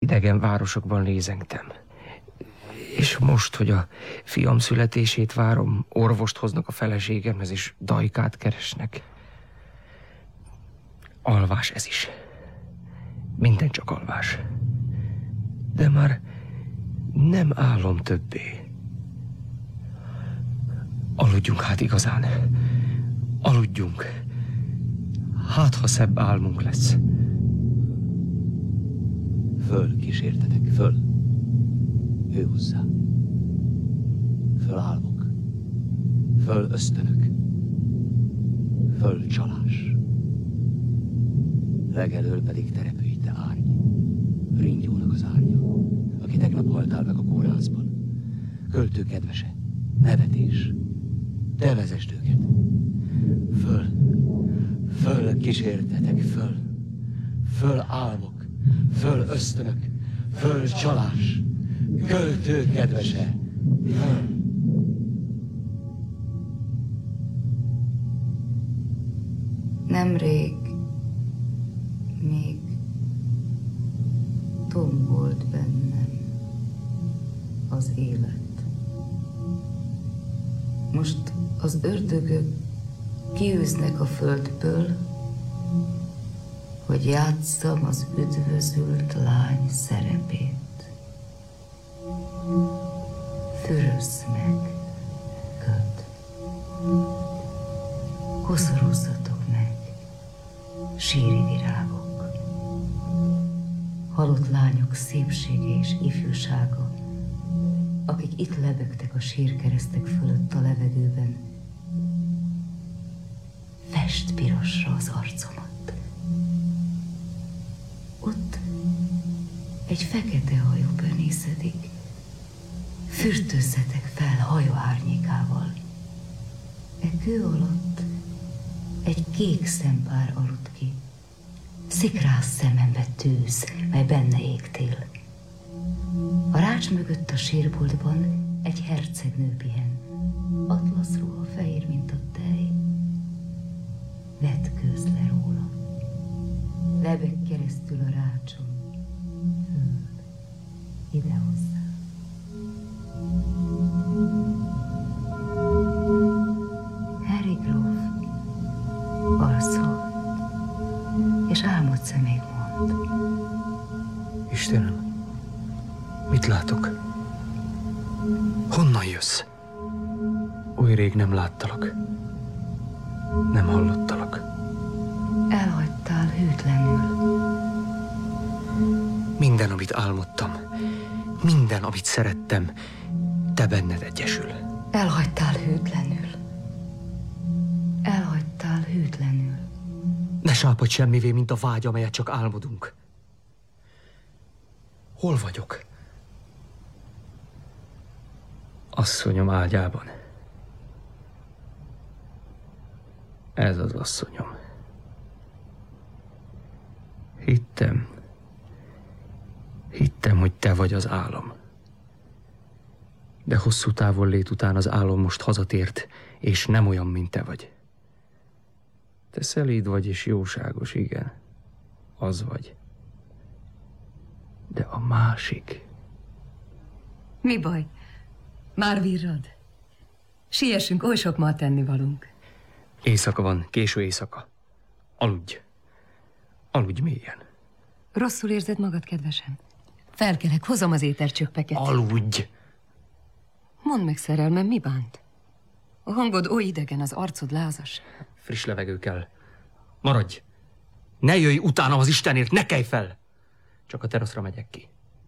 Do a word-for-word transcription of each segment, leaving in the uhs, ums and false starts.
idegen városokban lézengtem. És most, hogy a fiam születését várom, orvost hoznak a feleségemhez, és dajkát keresnek. Alvás ez is. Minden csak alvás. De már nem álom többé. Aludjunk hát igazán. Aludjunk. Hát, ha szebb álmunk lesz. Föl kísértetek, föl. Ő hozzá. Föl álmok. Föl ösztönök. Föl csalás. Legelől pedig terepülj, te árny. Ringyónak az árnya, aki tegnap haltál meg a kórházban. Költő kedvese, nevetés. Te vezesd őket. Föl. Föl kísértetek, föl. Föl álmok. Föl ösztönök. Föl csalás. Költő kedvese. Föl. Nemrég még tombolt bennem az élet. Most az ördögök kiűznek a földből, hogy játsszam az üdvözült lány szerepét. Fürössz meg, köd. Koszorúzzatok meg, síri virágok. Halott lányok szépsége és ifjúsága, akik itt lebegtek a sírkeresztek fölött a levegőben, fest pirosra az arcomat. Ott egy fekete hajó bönészedik. Fürtözzetek fel hajó árnyékával. E kő alatt egy kék szempár aludt ki. Szikrász szemembe tűz, mely benne égtél. A rács mögött a sírboltban egy hercegnő pihen. Atlasz ruha fehér, mint a tej. Vetkőz le róla. Lebeg keresztül a rácson. Föl, ide hozzá. Harry gróf alszol, és álmodsz-e még mond? Istenem, mit látok? Honnan jössz? Oly rég nem láttalak. Nem hallottalak. Elhagytál hűtlenül. Minden, amit álmodtam, minden, amit szerettem, te benned egyesül. Elhagytál hűtlenül. Elhagytál hűtlenül. Ne sápadj semmivé, mint a vágy, amelyet csak álmodunk. Hol vagyok? Asszonyom ágyában. Ez az asszonyom. Hittem. Hittem, hogy te vagy az álom. De hosszú távollét után az álom most hazatért, és nem olyan, mint te vagy. Te szelíd vagy és jóságos, igen. Az vagy. De a másik... Mi baj? Már virrad? Siessünk, oly sok ma a tennivalónk. Éjszaka van, késő éjszaka. Aludj. Aludj mélyen. Rosszul érzed magad, kedvesem? Felkelek, hozom az étercsöppeket. Aludj! Mondd meg, szerelmem, mi bánt? A hangod oly idegen, az arcod lázas. Friss levegő kell. Maradj! Ne jöjj utánam az Istenért, ne kelj fel! Csak a teraszra megyek ki.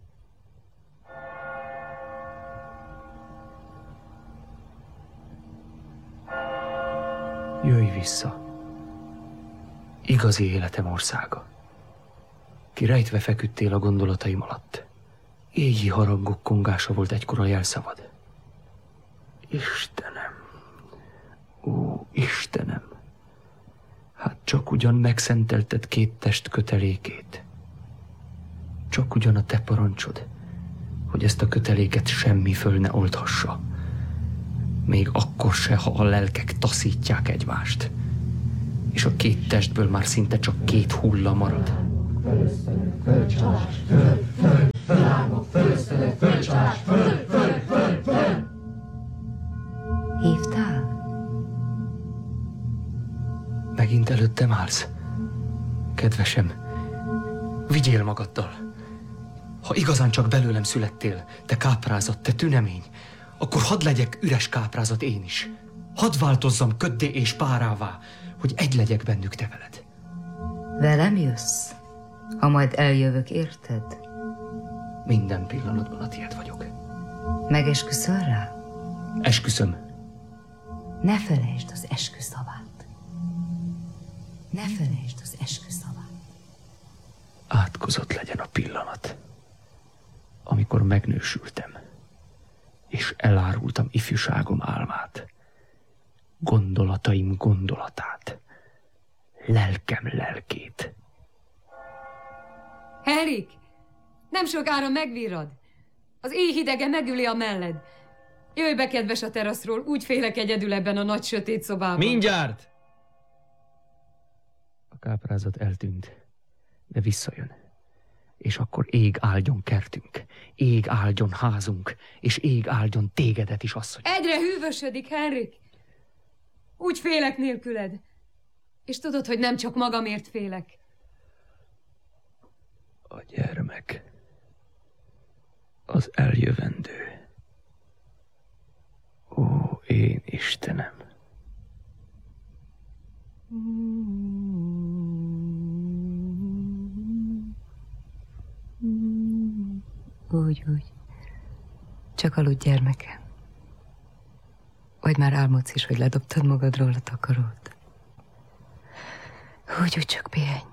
Jöjj vissza. Igazi életem országa. Ki rejtve feküdtél a gondolataim alatt. Éji harangok kongása volt egykor a jelszavad. Istenem, ó, Istenem, hát csak ugyan megszentelted két test kötelékét. Csak ugyan a te parancsod, hogy ezt a köteléket semmi föl ne oldhassa. Még akkor se, ha a lelkek taszítják egymást, és a két testből már szinte csak két hulla marad. Föl, föl, föl, föl. nem állsz. Kedvesem, vigyél magaddal. Ha igazán csak belőlem születtél, te káprázat, te tünemény, akkor hadd legyek üres káprázat én is. Hadd változzam köddé és párává, hogy egy legyek bennük te veled. Velem jössz? Ha majd eljövök, érted? Minden pillanatban a tiéd vagyok. Megesküszöl rá? Esküszöm. Ne felejtsd az esküszavát. Ne felejtsd az esküszavát. Átkozott legyen a pillanat, amikor megnősültem, és elárultam ifjúságom álmát, gondolataim gondolatát, lelkem lelkét. Henrik! Nem sokára megvirrad. Az éj hidege megüli a melled. Jöjj be, kedves, a teraszról, úgy félek egyedül ebben a nagy sötét szobában. Mindjárt! A káprázat eltűnt, de visszajön. És akkor ég áldjon kertünk, ég áldjon házunk, és ég áldjon tégedet is, asszony. Egyre hűvösödik, Henrik. Úgy félek nélküled. És tudod, hogy nem csak magamért félek. A gyermek, az eljövendő. Ó, én Istenem! Úgy, úgy. Csak aludj, gyermekem. Vagy már álmodsz is, hogy ledobtad magadról a takarót. Úgy, úgy, csak pihenj.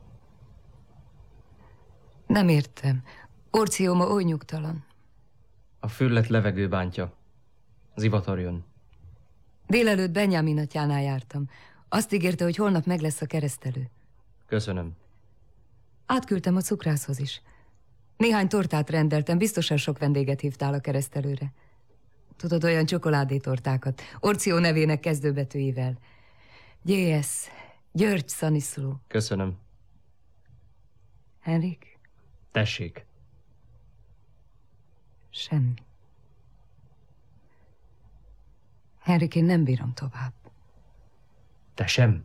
Nem értem. Orció ma oly nyugtalan. A füllet levegő bántja. Zivatar jön. Délelőtt Benjamin atyánál jártam. Azt ígérte, hogy holnap meg lesz a keresztelő. Köszönöm. Átküldtem a cukrászhoz is. Néhány tortát rendeltem, biztosan sok vendéget hívtál a keresztelőre. Tudod, olyan csokoládétortákat, Orció nevének kezdőbetűivel. G S. György Szaniszló. Köszönöm. Henrik? Tessék. Semmi. Henrik, én nem bírom tovább. Te sem?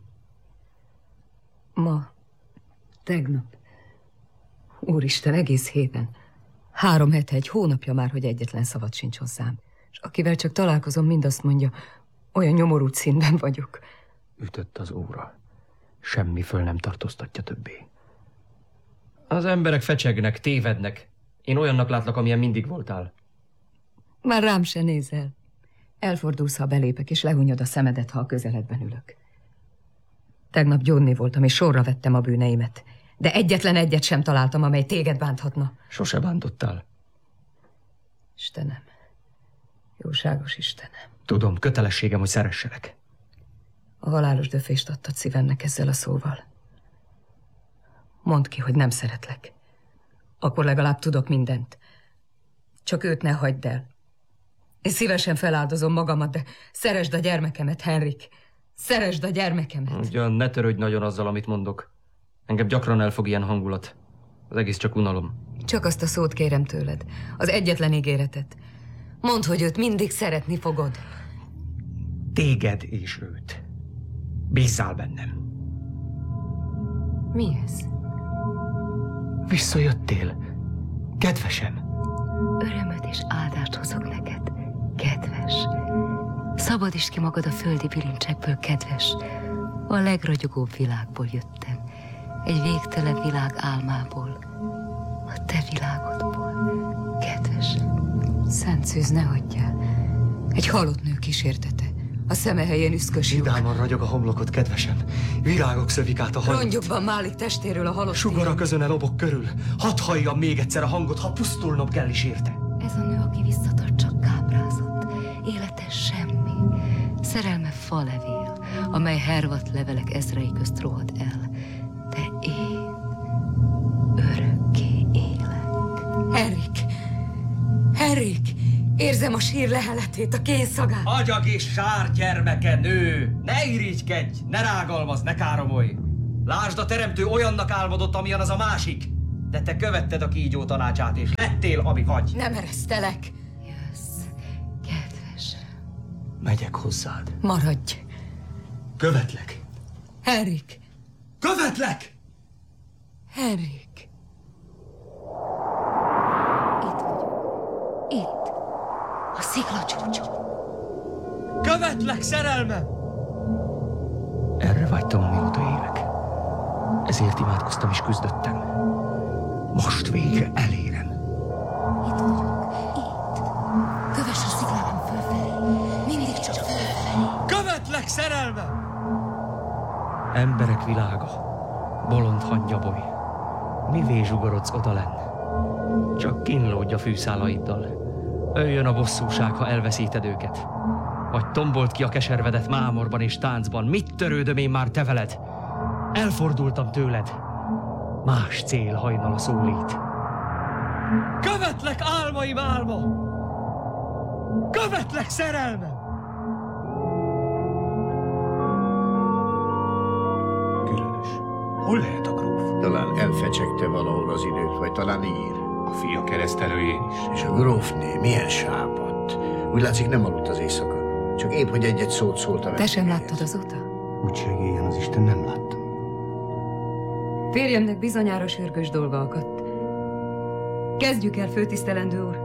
Ma, tegnap, úristen, egész héten. Három hete, egy hónapja már, hogy egyetlen szavat sincs hozzám. És akivel csak találkozom, mind azt mondja, olyan nyomorult színben vagyok. Ütött az óra. Semmi föl nem tartóztatja többé. Az emberek fecsegnek, tévednek. Én olyannak látlak, amilyen mindig voltál. Már rám se nézel. Elfordulsz, ha belépek, és lehunyod a szemedet, ha a közeledben ülök. Tegnap gyónni voltam, és sorra vettem a bűneimet. De egyetlen egyet sem találtam, amely téged bánthatna. Sose bántottál. Istenem, jóságos Istenem. Tudom, kötelességem, hogy szeresselek. A halálos döfést adtad szívemnek ezzel a szóval. Mondd ki, hogy nem szeretlek. Akkor legalább tudok mindent. Csak őt ne hagyd el. Én szívesen feláldozom magamat, de szeresd a gyermekemet, Henrik. Szeresd a gyermekemet. Ugyan ne törődj nagyon azzal, amit mondok. Engem gyakran elfog ilyen hangulat. Az egész csak unalom. Csak azt a szót kérem tőled. Az egyetlen ígéretet. Mondd, hogy őt mindig szeretni fogod. Téged és őt. Bízzál bennem. Mi ez? Visszajöttél, kedvesem. Örömöt és áldást hozok neked, kedves. Szabadítsd ki magad a földi bilincsekből, kedves. A legragyogóbb világból jöttem. Egy végtelen világ álmából. A te világodból, kedves. Szent Szűz, ne hagyjál. Egy halott nő kísértete. A szeme helyén üszkös lyuk. Vidáman ragyog a homlokot, kedvesem. Virágok szövik át a hajat. Rongyokban málik testéről a halott Sugara közön a lobok körül. Hadd halljam még egyszer a hangot, ha pusztulnom kell is érte. Ez a nő, aki visszatart, csak káprázott. Élete semmi. Szerelme falevél, amely hervadt levelek ezrei közt rohad el. De én örökké élek. Henrik! Henrik! Érzem a sír leheletét, a kénszagát. Agyag és sár gyermeke, nő! Ne irigykedj, ne rágalmazz, ne káromolj! Lásd, a teremtő olyannak álmodott, amilyen az a másik. De te követted a kígyó tanácsát, és lettél, ami vagy. Nem eresztelek. Jössz, kedves. Megyek hozzád. Maradj. Követlek. Henrik, Követlek! Henrik! Itt vagyok. Itt. A sziklacsúcson. Követlek, szerelmem! Erre vágytam, amióta élek. Ezért imádkoztam és küzdöttem. Most végre elérem. Itt vagyok. Itt. Kövess a sziklákon fölfelé. Mindig csak fölfelé. Követlek, szerelmem! Emberek világa, bolond hangyaboly. Mivé zsugorodsz odalenn? Csak kínlódj a fűszálaiddal. Öljön a bosszúság, ha elveszíted őket. Vagy tombolt ki a keservedet mámorban és táncban. Mit törődöm én már te veled? Elfordultam tőled. Más cél hajnal szólít. Követlek, álmaim álma! Követlek, szerelmem! Különös. Hol lehet a gróf? Talán elfecsegte valahol az időt, vagy talán ír. A fia keresztelőjén is. És a grófné milyen sápadt. Úgy látszik, nem aludt az éjszaka. Csak épp, hogy egy-egy szót szólt a Te sem vendéghez. láttad azóta? Úgy segélyen az Isten, nem láttam. Férjemnek bizonyára sürgős dolga akadt. Kezdjük el, főtisztelendő úr.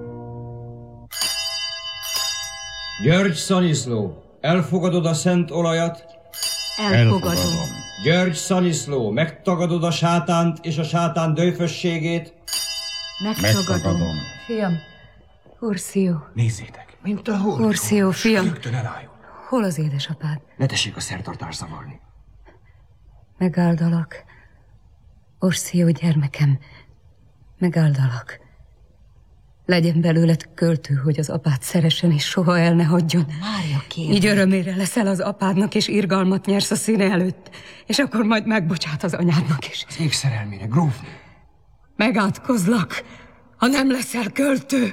György Szaniszló, elfogadod a szent olajat? Elfogadom. György Szaniszló, megtagadod a sátánt és a sátán dőfösségét? Megtagadom. Fiam, Urszió. Nézzétek. Mint a hord. Urszió, fiam. Rögtön elájul. Hol az édesapád? Ne tessék a szertartást zavarni. Megáldalak. Urszió, gyermekem. Megáldalak. Legyen belőled költő, hogy az apád szeressen és soha el ne hagyjon. Mária, kérem. Így örömére leszel az apádnak, és irgalmat nyersz a színe előtt. És akkor majd megbocsát az anyádnak is. Az ég szerelmére, grófnő. Megátkozlak, ha nem leszel költő.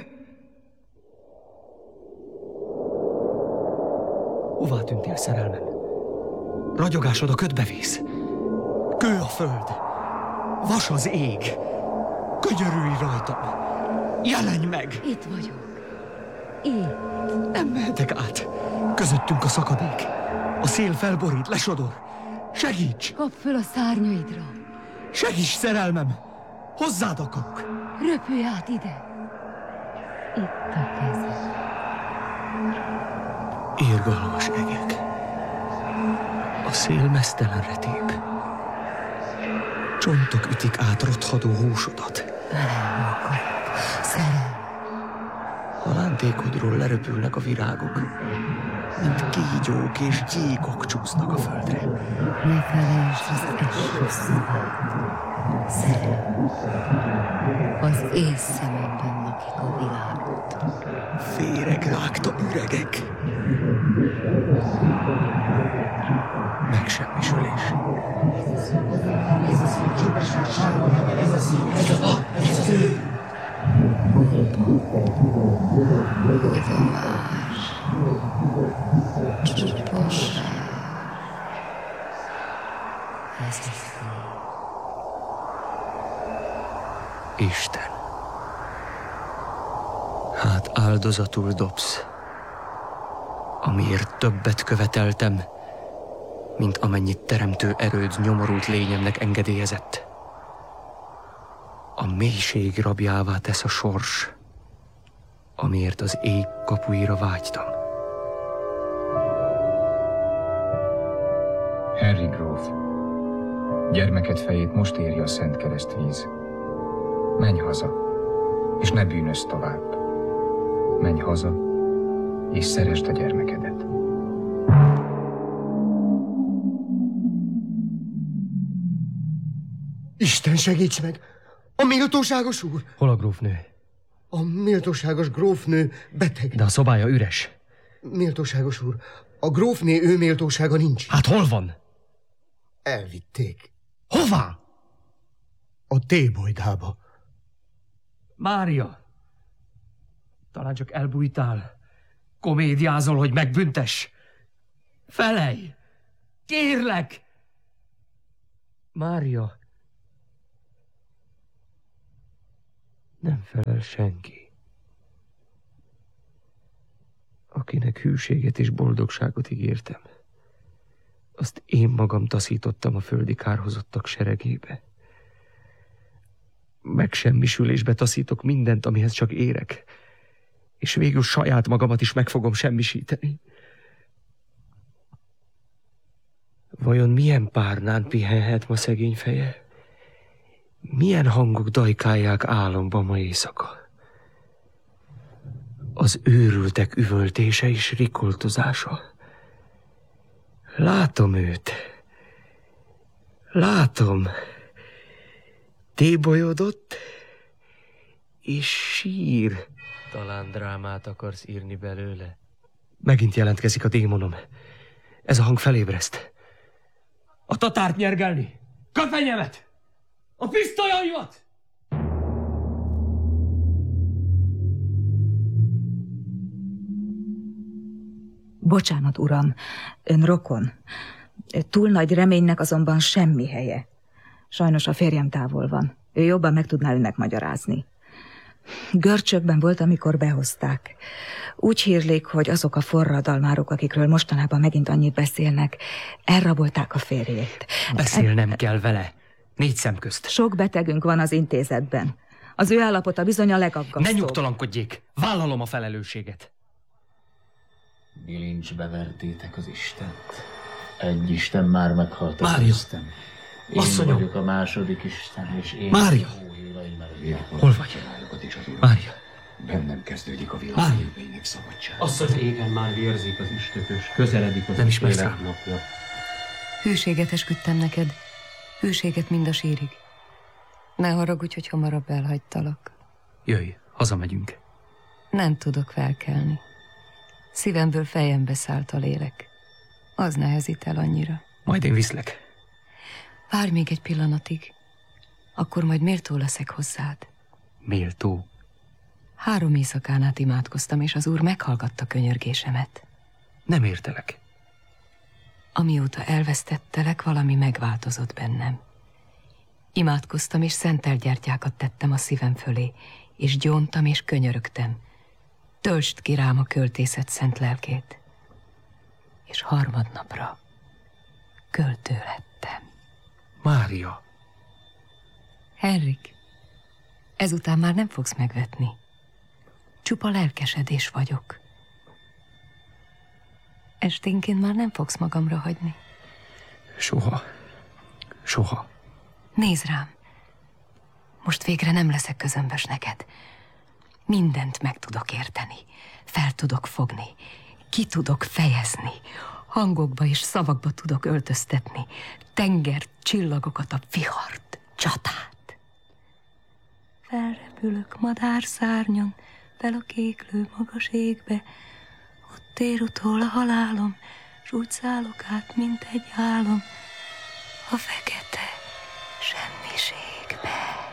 Hová tűntél, szerelmem? Ragyogásod a ködbe vész. Kő a föld. Vas az ég. Könyörülj rajtam. Jelenj meg! Itt vagyok. Itt. Nem mehetek át. Közöttünk a szakadék. A szél felborít, lesodor. Segíts! Kapd föl a szárnyaidra. Segíts, szerelmem! Hozzád akarok. Röpülj át ide. Itt a kezed. Irgalmas egek. A szél meztelenre tép. Csontok ütik át rothadó húsodat. Ölelni akarok. Szerelem. Halántékodról leröpülnek a virágok, mint kígyók és gyíkok csúsznak a földre. Ne felejtsd az eskü szavát. Szerelem. Az észszememben lakik a világot. Féreg rágta üregek. Megsemmisülés. Tudomás. Csuposság. Ez Isten. Hát áldozatul dobsz, amiért többet követeltem, mint amennyit teremtő erőd nyomorult lényemnek engedélyezett. A mélység rabjává tesz a sors, amiért az ég kapuira vágytam. Henry gróf, gyermeked fejét most éri a Szent Keresztvíz. Menj haza, és ne bűnözz tovább. Menj haza, és szeresd a gyermekedet. Isten segíts meg! A méltóságos úr! Hol a grófnő? A méltóságos grófnő beteg. De a szobája üres. Méltóságos úr, a grófné ő méltósága nincs. Hát hol van? Elvitték. Hová? A tébolydába. Mária! Talán csak elbújtál. Komédiázol, hogy megbüntess. Felej! Kérlek! Mária! Nem felel senki. Akinek hűséget és boldogságot ígértem. azt én magam taszítottam a földi kárhozottak seregébe. Megsemmisülésbe taszítok mindent, amihez csak érek, és végül saját magamat is meg fogom semmisíteni. Vajon milyen párnán pihenhet ma szegény feje? Milyen hangok dajkálják álomba ma éjszaka? Az őrültek üvöltése és rikoltozása. Látom őt. Látom. Tébolyodott, és sír. Talán drámát akarsz írni belőle? Megint jelentkezik a démonom. Ez a hang felébreszt. A tatárt nyergelni! Köpenyemet! A pisztolyaimat! Bocsánat, uram, ön rokon. Túl nagy reménynek azonban semmi helye. Sajnos a férjem távol van. Ő jobban meg tudná önnek magyarázni. Görcsökben volt, amikor behozták. Úgy hírlék, hogy azok a forradalmárok, akikről mostanában megint annyit beszélnek, elrabolták a férjét. Beszélnem e- kell vele. Négy szem közt. Sok betegünk van az intézetben. Az ő állapota bizony a legaggasztóbb. Ne nyugtalankodjék! Vállalom a felelősséget. Bilincsbe vertétek az Istent. Egy Isten már meghalt az Mária! Isten. Én Asszonyom! vagyok a második Isten, és én... Mária! Hol vagy? Mária! Bennem kezdődik a világ Mária! jövőjének szabadság. Az égen már vérzik az üstökös, közeledik az Nem ismersz élet rám. napja. Hűséget esküdtem neked, hűséget mind a sírig. Ne haragudj, hogy hamarabb elhagytalak. Jöjj, hazamegyünk. Nem tudok felkelni. Szívemből fejembe szállt a lélek. Az nehezít el annyira. Majd én viszlek. Várj még egy pillanatig. Akkor majd méltó leszek hozzád. Méltó? Három éjszakán át imádkoztam, és az Úr meghallgatta könyörgésemet. Nem értelek. Amióta elvesztettelek, valami megváltozott bennem. Imádkoztam, és szentelgyertyákat tettem a szívem fölé, és gyóntam, és könyörögtem. Töltsd ki rám a költészet szent lelkét. És harmadnapra költő lettem. Mária! Henrik, ezután már nem fogsz megvetni. Csupa lelkesedés vagyok. Esténként már nem fogsz magamra hagyni. Soha. Soha. Nézd rám. Most végre nem leszek közömbös neked. Mindent meg tudok érteni. Fel tudok fogni. Ki tudok fejezni. Hangokba és szavakba tudok öltöztetni. Tengert, csillagokat, a vihart, csatát. Felrepülök madárszárnyon, fel a kéklő magas égbe. Ott ér utol a halálom, s úgy szállok át, mint egy álom, a fekete semmiségbe.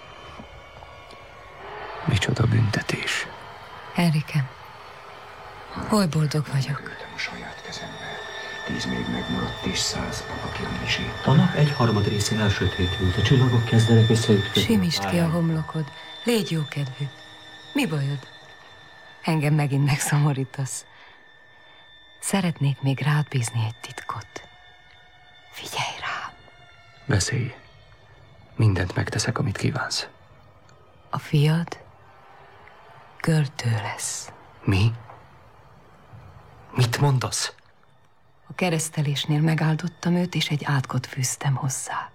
Micsoda büntetés. Henrikem, oly boldog vagyok. Küldtem a saját kezembe. Tíz még megmaradt, és száz papakján is én. A nap egy harmad része elsötétült, a csillagok kezdenek összeütközni. Simítsd ki a homlokod, légy jókedvű. Mi bajod? Engem megint megszomorítasz. Szeretnék még rád bízni egy titkot. Figyelj rám. Beszélj. Mindent megteszek, amit kívánsz. A fiad költő lesz. Mi? Mit mondasz? A keresztelésnél megáldottam őt, és egy átkot fűztem hozzá.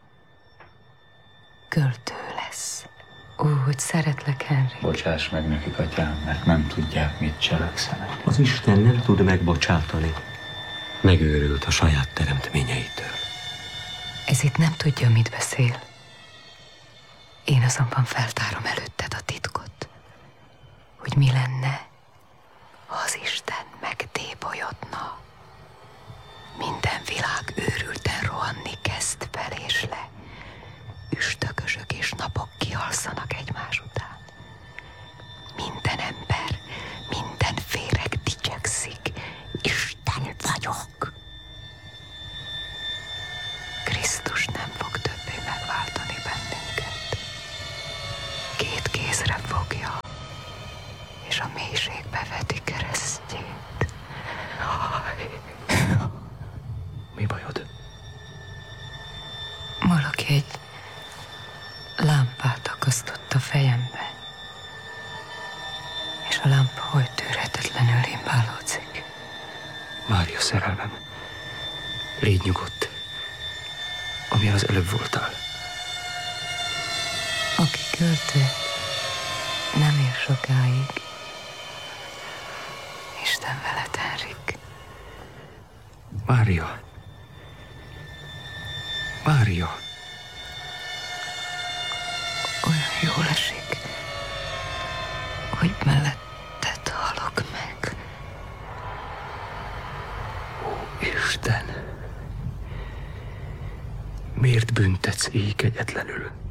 Költő lesz. Ó, hogy szeretlek, Henrik. Bocsáss meg nekik, atyám, mert nem tudják, mit cselekszenek. Az Isten nem tud megbocsátani. Megőrült a saját teremtményeitől. Ez itt nem tudja, mit beszél. Én azonban feltárom előtted a titkot, hogy mi lenne, ha az Isten megtébolyodna. Minden világ őrülten rohanni kezd fel és le. Üstökösök és napok kialszanak egymás után. Minden ember, minden féreg dicsekszik. Isten vagyok. Krisztus nem fog többé megváltani bennünket. Két kézre fogja, és a mélységbe veti keresztjét. Mi bajod? fejembe, és a lámpa oly tűrhetetlenül limbálódzik. Mária, szerelmem, légy nyugodt, amilyen az előbb voltál. Aki költő, nem él sokáig. Isten veled, Henrik. Mária. Mária. Olyan jól esik, hogy melletted halok meg. Ó, Isten! Miért büntetsz így kegyetlenül?